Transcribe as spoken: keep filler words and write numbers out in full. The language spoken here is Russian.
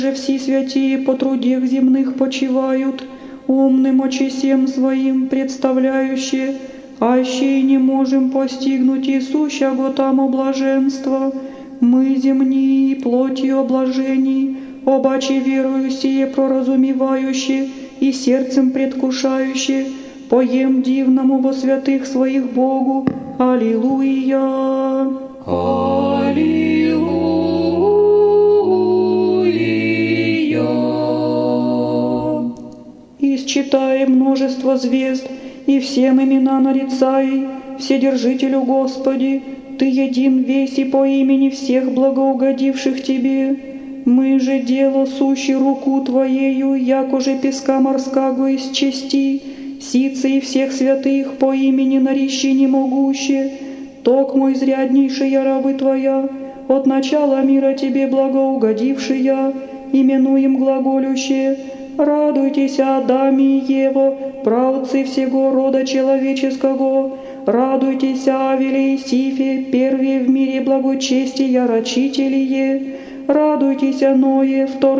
же все святые по трудах земных почивают, умным очи всем своим представляющие, аще и не можем постигнуть и сущего там блаженства. Мы земные плотью облажений, обаче верою сие проразумевающие и сердцем предвкушающие, поем дивному во святых своих Богу. Аллилуйя! Аллилуйя! Исчитаем множество звезд, и всем имена нарицай, Вседержителю Господи, Ты един весь и по имени всех благоугодивших Тебе. Мы же дело сущи руку Твоею, якоже песка морского исчести, сицы и всех святых по имени нарищи не могуще. Ток мой изряднейшая рабы Твоя, от начала мира Тебе благоугодившая, именуем глаголющие. Радуйтесь, Адаме и Ево, правцы всего рода человеческого. Радуйтесь, Авеле и Сифе, первые в мире благочестия рачителие. Радуйтесь, Ное, второй